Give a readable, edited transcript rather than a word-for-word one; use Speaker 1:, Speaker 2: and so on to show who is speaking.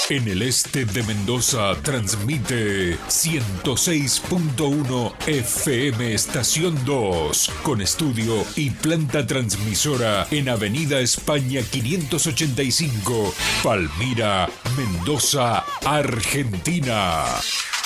Speaker 1: En el este de Mendoza transmite 106.1 FM Estación 2, con estudio y planta transmisora en Avenida España 585, Palmira, Mendoza, Argentina.